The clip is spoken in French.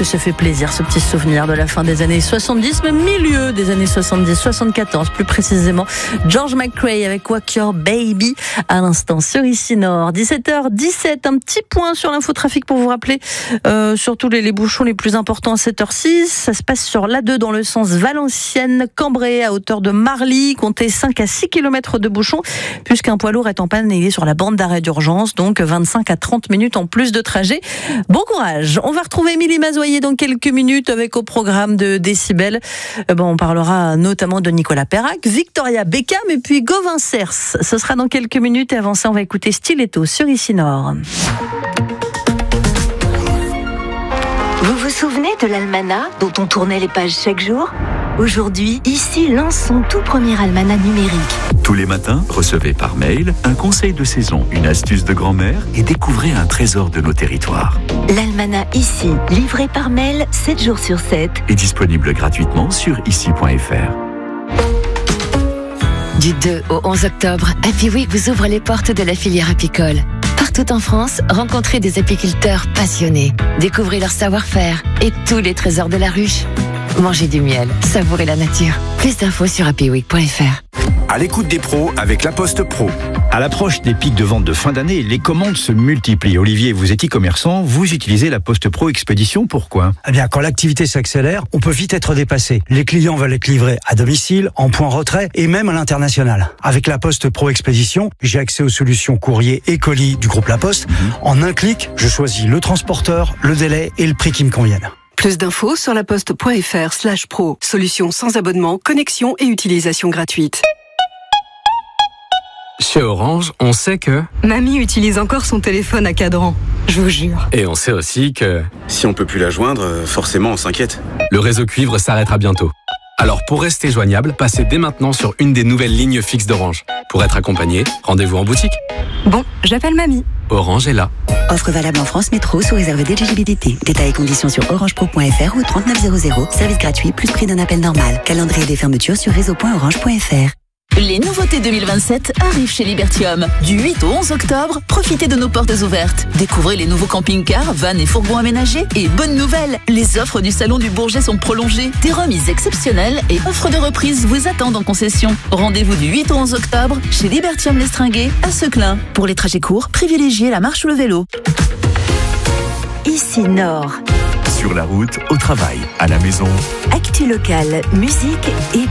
que ça fait plaisir, ce petit souvenir de la fin des années 70, même milieu des années 70, 74 plus précisément. George McCrae avec Walk Your Baby à l'instant sur Ici Nord. 17h17, un petit point sur l'infotrafic pour vous rappeler surtout les bouchons les plus importants à cette heure-ci. Ça se passe sur l'A2 dans le sens Valenciennes-Cambrai à hauteur de Marly. Comptez 5 à 6 km de bouchons puisqu'un poids lourd est en panne et il est sur la bande d'arrêt d'urgence. Donc 25 à 30 minutes en plus de trajet. Bon courage. On va retrouver Émilie Mazoyer dans quelques minutes avec au programme de Décibel. On parlera notamment de Nicolas Perrac, Victoria Beckham et puis Gauvin Cers. Ce sera dans quelques minutes et avant ça on va écouter Stiletto sur Ici Nord. Vous vous souvenez de l'almanach dont on tournait les pages chaque jour ? Aujourd'hui, Ici lance son tout premier almanach numérique. Tous les matins, recevez par mail un conseil de saison, une astuce de grand-mère et découvrez un trésor de nos territoires. L'almanach Ici, livré par mail 7 jours sur 7. Est disponible gratuitement sur ici.fr. Du 2 au 11 octobre, Happy Week vous ouvre les portes de la filière apicole. Partout en France, rencontrez des apiculteurs passionnés. Découvrez leur savoir-faire et tous les trésors de la ruche. Mangez du miel, savourez la nature. Plus d'infos sur happyweek.fr. À l'écoute des pros avec La Poste Pro. À l'approche des pics de vente de fin d'année, les commandes se multiplient. Olivier, vous êtes e-commerçant, vous utilisez La Poste Pro Expédition, pourquoi ? Eh bien, quand l'activité s'accélère, on peut vite être dépassé. Les clients veulent être livrés à domicile, en point retrait et même à l'international. Avec La Poste Pro Expédition, j'ai accès aux solutions courrier et colis du groupe La Poste. En un clic, je choisis le transporteur, le délai et le prix qui me conviennent. Plus d'infos sur laposte.fr/pro. Solution sans abonnement, connexion et utilisation gratuite. Chez Orange, on sait que... Mamie utilise encore son téléphone à cadran, je vous jure. Et on sait aussi que... Si on peut plus la joindre, forcément on s'inquiète. Le réseau cuivre s'arrêtera bientôt. Alors pour rester joignable, passez dès maintenant sur une des nouvelles lignes fixes d'Orange. Pour être accompagné, rendez-vous en boutique. Bon, j'appelle Mamie. Orange est là. Offre valable en France Métro sous réserve d'éligibilité. Détails et conditions sur orangepro.fr ou 3900. Service gratuit plus prix d'un appel normal. Calendrier des fermetures sur réseau.orange.fr. Les nouveautés 2027 arrivent chez Libertium. Du 8 au 11 octobre, profitez de nos portes ouvertes. Découvrez les nouveaux camping-cars, vannes et fourgons aménagés. Et bonne nouvelle, les offres du Salon du Bourget sont prolongées. Des remises exceptionnelles et offres de reprise vous attendent en concession. Rendez-vous du 8 au 11 octobre chez Libertium Lestringuet à Seclin. Pour les trajets courts, privilégiez la marche ou le vélo. Ici Nord. Sur la route, au travail, à la maison. Actu locale, musique et